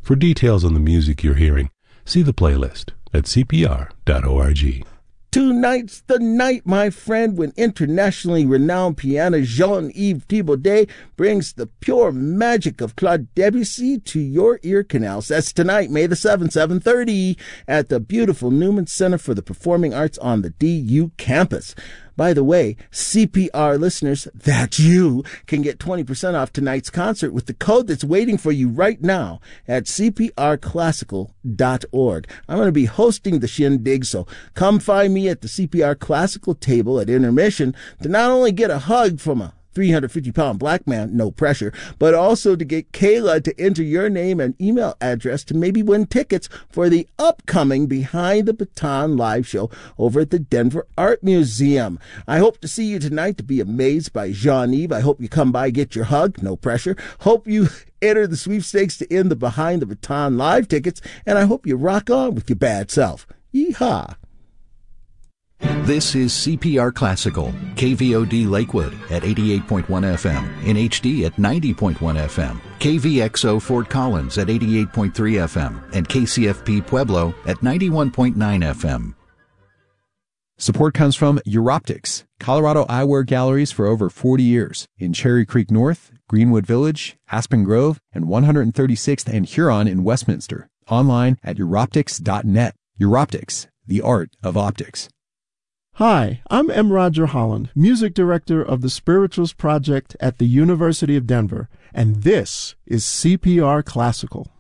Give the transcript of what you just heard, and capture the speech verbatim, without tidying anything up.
For details on the music you're hearing, see the playlist at c p r dot org. Tonight's the night, my friend, when internationally renowned pianist Jean-Yves Thibaudet brings the pure magic of Claude Debussy to your ear canals. That's tonight, May the seventh, seven thirty, at the beautiful Newman Center for the Performing Arts on the D U campus. By the way, C P R listeners, that's you, can get twenty percent off tonight's concert with the code that's waiting for you right now at c p r classical dot org. I'm going to be hosting the shindig, so come find me at the C P R Classical table at intermission to not only get a hug from a three hundred fifty pound black man, no pressure, but also to get Kayla to enter your name and email address to maybe win tickets for the upcoming Behind the Baton live show over at the Denver Art Museum. I hope to see you tonight to be amazed by Jean-Yves. I hope you come by, get your hug, no pressure. Hope you enter the sweepstakes to end the Behind the Baton live tickets, and I hope you rock on with your bad self. Yeehaw. This is C P R Classical, K V O D Lakewood at eighty-eight point one F M, in H D at ninety point one F M, K V X O Fort Collins at eighty-eight point three F M, and K C F P Pueblo at ninety-one point nine F M. Support comes from Europtics, Colorado eyewear galleries for over forty years in Cherry Creek North, Greenwood Village, Aspen Grove, and one hundred thirty-sixth and Huron in Westminster. Online at europtics dot net. Europtics, the art of optics. Hi, I'm M. Roger Holland, Music Director of the Spirituals Project at the University of Denver, and this is C P R Classical.